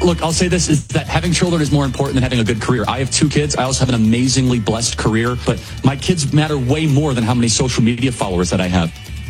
Look, I'll say this, is that having children is more important than having a good career. I have 2 kids. I also have an amazingly blessed career, but my kids matter way more than how many social media followers that I have.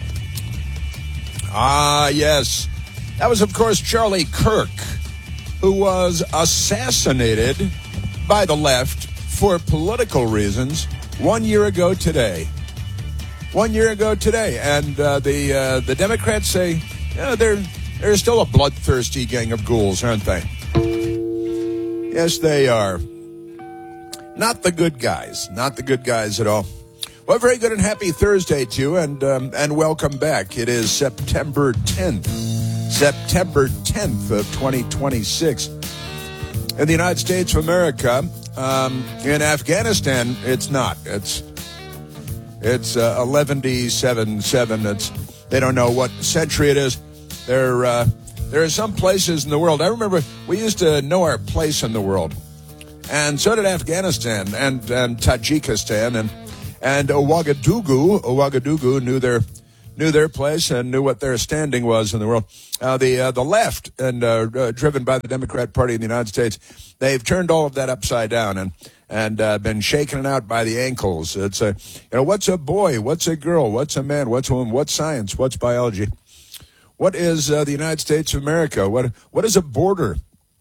Yes. That was, of course, Charlie Kirk, who was assassinated by the left for political reasons 1 year ago today. 1 year ago today. And the Democrats say, they're still a bloodthirsty gang of ghouls, aren't they? Yes, they are. Not the good guys. Not the good guys at all. Well, very good and happy Thursday to you, and welcome back. It is September 10th. September 10th of 2026. In the United States of America, in Afghanistan, it's not. It's 11:77. They don't know what century it is. There are some places in the world. I remember we used to know our place in the world, and so did Afghanistan and Tajikistan and Ouagadougou knew their place and knew what their standing was in the world. The left and driven by the Democrat Party in the United States, they've turned all of that upside down and been shaking it out by the ankles. It's what's a boy? What's a girl? What's a man? What's a woman? What's science? What's biology? What is the United States of America? What is a border?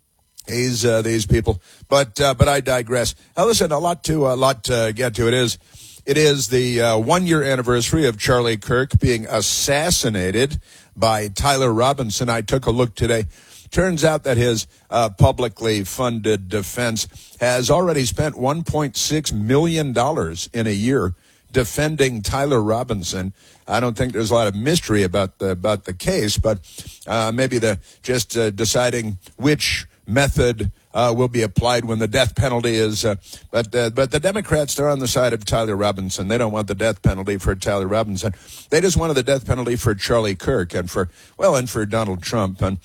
These people. But I digress. Now listen, a lot to get to. It is the 1 year anniversary of Charlie Kirk being assassinated by Tyler Robinson. I took a look today. Turns out that his publicly funded defense has already spent $1.6 million in a year defending Tyler Robinson. I don't think there's a lot of mystery about the case, but maybe deciding which method will be applied when the death penalty is. But the Democrats, they're on the side of Tyler Robinson. They don't want the death penalty for Tyler Robinson. They just wanted the death penalty for Charlie Kirk and for Donald Trump. And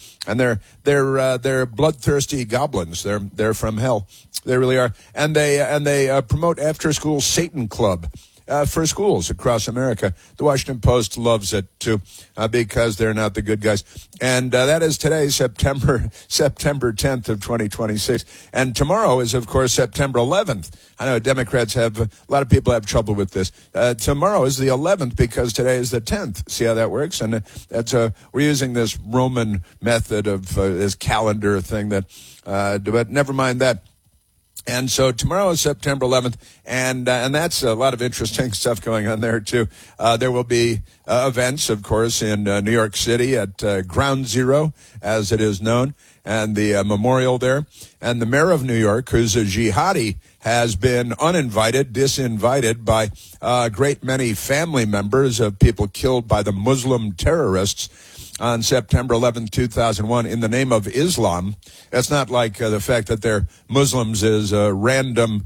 they're bloodthirsty goblins. They're from hell. They really are. And they promote after school Satan Club for schools across America. The Washington Post loves it too, because they're not the good guys. And that is today, September 10th of 2026. And tomorrow is, of course, September 11th. I know Democrats a lot of people have trouble with this. Tomorrow is the 11th because today is the 10th. See how that works? And we're using this Roman method of this calendar thing but never mind that. And so tomorrow is September 11th, and that's a lot of interesting stuff going on there, too. There will be events, of course, in New York City at Ground Zero, as it is known, and the memorial there. And the mayor of New York, who's a jihadi, has been disinvited by a great many family members of people killed by the Muslim terrorists on September 11, 2001, in the name of Islam. It's not like the fact that they're Muslims is a random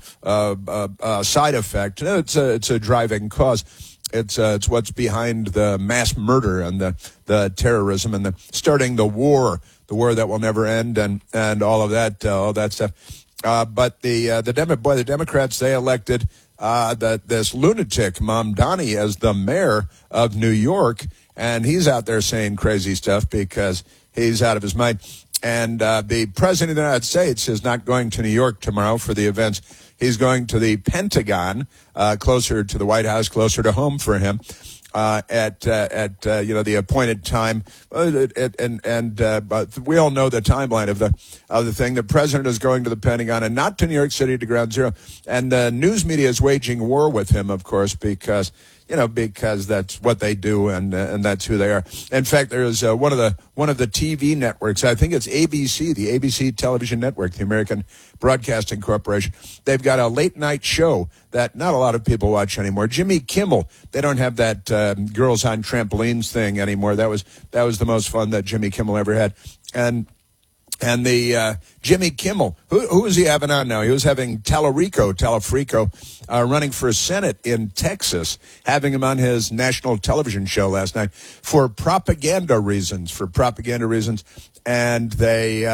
side effect. No, it's a driving cause. It's what's behind the mass murder and the terrorism and starting the war that will never end and all of that stuff. But the Democrats, they elected this lunatic Mamdani as the mayor of New York. And he's out there saying crazy stuff because he's out of his mind. And the president of the United States is not going to New York tomorrow for the events. He's going to the Pentagon, closer to the White House, closer to home for him, at the appointed time. But we all know the timeline of the thing. The president is going to the Pentagon and not to New York City to Ground Zero. And the news media is waging war with him, of course, because that's what they do and that's who they are. In fact, there's one of the TV networks. I think it's ABC, the ABC television network, the American Broadcasting Corporation. They've got a late night show that not a lot of people watch anymore. Jimmy Kimmel. They don't have that girls on trampolines thing anymore. That was the most fun that Jimmy Kimmel ever had. And the Jimmy Kimmel, who is he having on now? He was having Talafrico, running for Senate in Texas, having him on his national television show last night for propaganda reasons. And they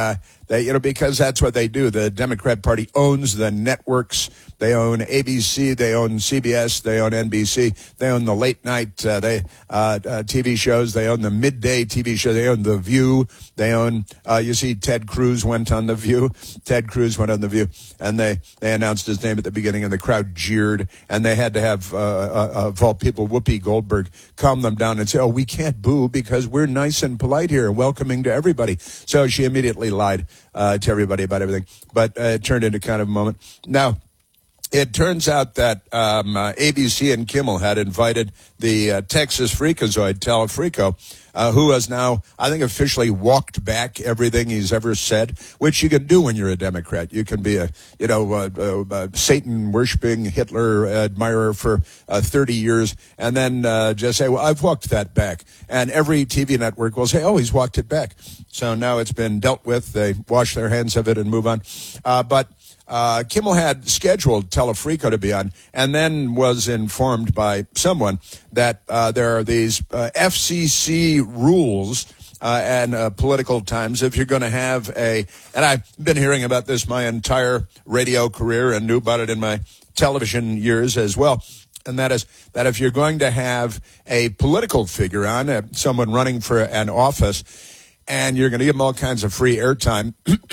Because that's what they do. The Democrat Party owns the networks. They own ABC, they own CBS, they own NBC, they own the late night TV shows, they own the midday TV show, they own The View, they own, you see Ted Cruz went on The View. Ted Cruz went on The View, and they announced his name at the beginning, and the crowd jeered, and they had to have, of all people, Whoopi Goldberg calm them down and say, we can't boo because we're nice and polite here and welcoming to everybody. So she immediately lied to everybody about everything, but it turned into kind of a moment. Now, it turns out that ABC and Kimmel had invited the Texas freakazoid, Telefrico, who has now, I think, officially walked back everything he's ever said, which you can do when you're a Democrat. You can be a Satan-worshipping Hitler admirer for 30 years and then just say, well, I've walked that back. And every TV network will say, he's walked it back. So now it's been dealt with. They wash their hands of it and move on. But Kimmel had scheduled Telefrico to be on, and then was informed by someone that there are these FCC rules and political times if you're going to have and I've been hearing about this my entire radio career and knew about it in my television years as well. And that is that if you're going to have a political figure on, someone running for an office, and you're going to give them all kinds of free airtime,